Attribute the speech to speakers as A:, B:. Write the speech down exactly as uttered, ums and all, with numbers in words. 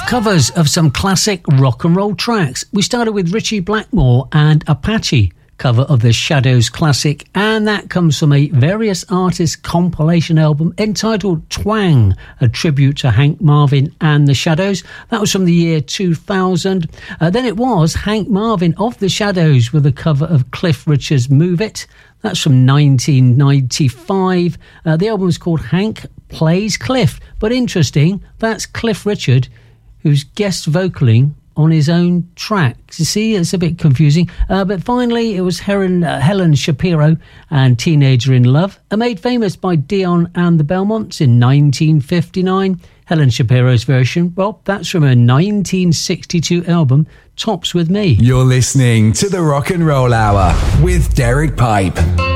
A: Covers of some classic rock and roll tracks. We started with Ritchie Blackmore and Apache cover of the Shadows classic, and that comes from a Various Artists compilation album entitled Twang, a tribute to Hank Marvin and the Shadows. That was from the year two thousand. Uh, then it was Hank Marvin of the Shadows with a cover of Cliff Richard's Move It. That's from nineteen ninety-five. Uh, the album is called Hank Plays Cliff, but interesting, that's Cliff Richard who's guest vocaling on his own tracks. You see, it's a bit confusing. Uh, but finally, it was Helen, uh, Helen Shapiro and Teenager in Love, uh, made famous by Dion and the Belmonts in nineteen fifty-nine. Helen Shapiro's version, well, that's from her nineteen sixty-two album, Tops With Me.
B: You're listening to the Rock and Roll Hour with Derek Pipe.